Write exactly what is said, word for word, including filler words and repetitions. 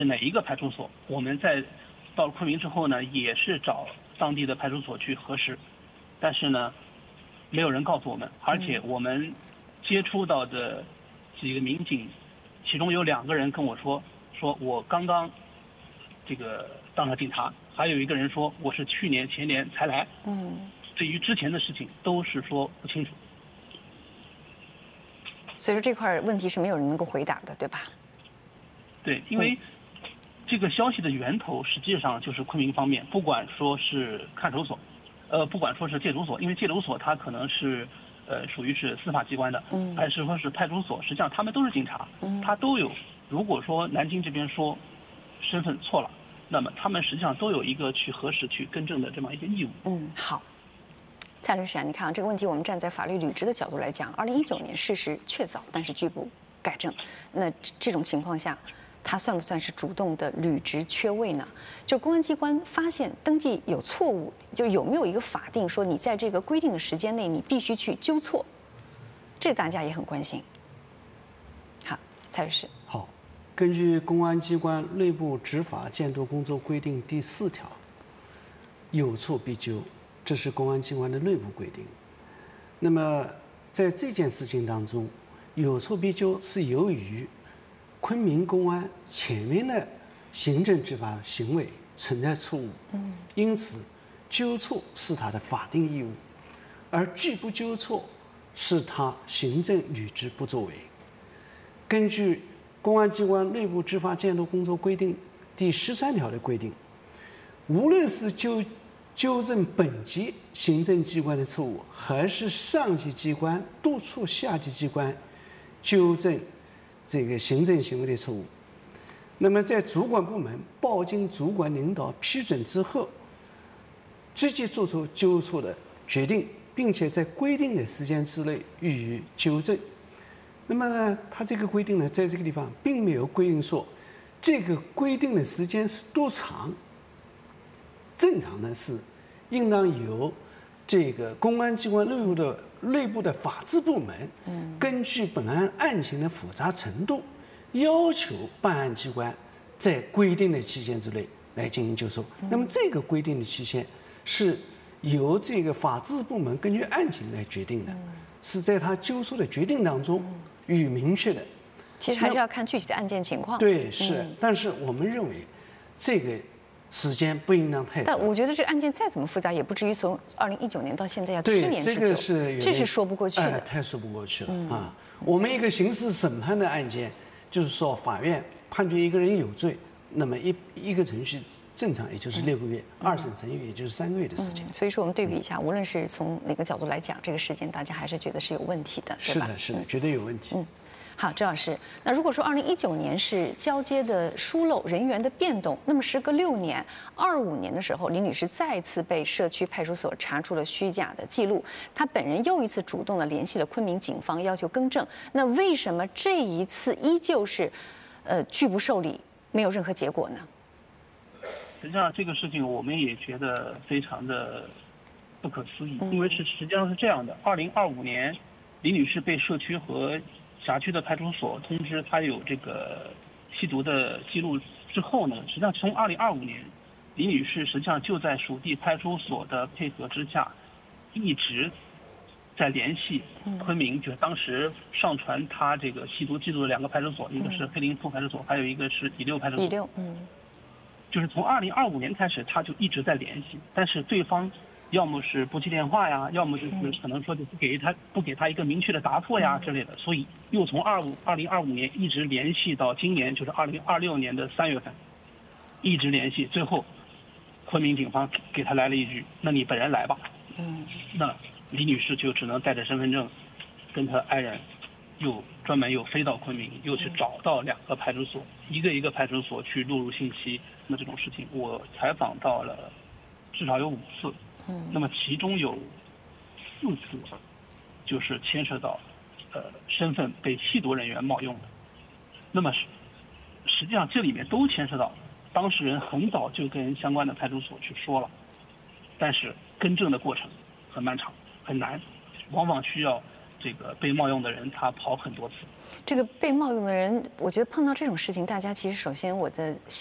哪一个派出所，我们在到了昆明之后呢，也是找当地的派出所去核实，但是呢，没有人告诉我们，而且我们接触到的几个民警，其中有两个人跟我说，说我刚刚这个当上警察，还有一个人说我是去年前年才来， 嗯， 对于之前的事情都是说不清楚。 所以说这块问题是没有人能够回答的，对吧？ 对，因为这个消息的源头实际上就是昆明方面，不管说是看守所，呃，不管说是戒毒所，因为戒毒所它可能是呃属于是司法机关的， 嗯， 还是说是派出所，实际上他们都是警察， 嗯， 他都有。如果说南京这边说身份错了，那么他们实际上都有一个去核实、去更正的这么一个义务。 嗯，好。蔡律师啊，你看啊，这个问题我们站在法律履职的角度来讲，二零一九年事实确凿，但是拒不改正。那这种情况下，它算不算是主动的履职缺位呢？就公安机关发现登记有错误，就有没有一个法定说你在这个规定的时间内你必须去纠错？这大家也很关心。好，蔡律师。 好，根据公安机关内部执法监督工作规定第四条，有错必纠。这是公安机关的内部规定。那么在这件事情当中，有错必纠是由于昆明公安前面的行政执法行为存在错误，嗯，因此纠错是他的法定义务，而拒不纠错是他行政履职不作为。根据公安机关内部执法监督工作规定第十三条的规定，无论是纠纠正本级行政机关的错误，还是上级机关督促下级机关纠正这个行政行为的错误，那么在主管部门报经主管领导批准之后，直接做出纠错的决定，并且在规定的时间之内予以纠正。那么呢，它这个规定呢，在这个地方并没有规定说这个规定的时间是多长。正常的是，应当由这个公安机关内部的内部的法制部门，根据本案案情的复杂程度，要求办案机关在规定的期限之内来进行纠错。那么这个规定的期限是由这个法制部门根据案情来决定的，是在他纠错的决定当中予以明确的。 其实还是要看具体的案件情况。 对，是，但是我们认为这个时间不应当太长。 但我觉得这个案件再怎么复杂，也不至于从二零一九年到现在要七年之久， 这个是这是说不过去的， 哎、太说不过去了、嗯、啊！我们一个刑事审判的案件，就是说法院判决一个人有罪，那么一一个程序正常也就是六个月，嗯、二审审议也就是三个月的时间、 嗯。所以说我们对比一下，无论是从哪个角度来讲，这个事件大家还是觉得是有问题的，对吧？ 是的，是的，绝对有问题。 嗯。好，郑老师，那如果说二零一九年是交接的疏漏、人员的变动，那么时隔六年，二五年的时候，李女士再次被社区派出所查出了虚假的记录，她本人又一次主动的联系了昆明警方，要求更正。那为什么这一次依旧是，呃，拒不受理，没有任何结果呢？ 实际上，这个事情我们也觉得非常的不可思议，因为是实际上是这样的：二零二五年，李女士被社区和辖区的派出所通知她有这个吸毒的记录之后呢，实际上从二零二五年，李女士实际上就在属地派出所的配合之下，一直在联系昆明，就是当时上传她这个吸毒记录的两个派出所，一个是黑林铺派出所，还有一个是乙六派出所。 乙六，嗯， 就是从二零二五年开始，她就一直在联系，但是对方要么是不接电话呀，要么就是可能说就不给他不给他一个明确的答复呀之类的，所以又从二五二零二五年一直联系到今年，就是二零二六年的三月份，一直联系，最后昆明警方给他来了一句：“那你本人来吧。”嗯，那李女士就只能带着身份证，跟她爱人，又专门又飞到昆明，又去找到两个派出所，一个一个派出所去录入信息。那么这种事情，我采访到了至少有五次。那么其中有四次就是牵涉到呃身份被吸毒人员冒用的，那么实际上这里面都牵涉到当事人很早就跟相关的派出所去说了，但是更正的过程很漫长很难，往往需要这个被冒用的人他跑很多次。 这个被冒用的人，我觉得碰到这种事情，大家其实首先我的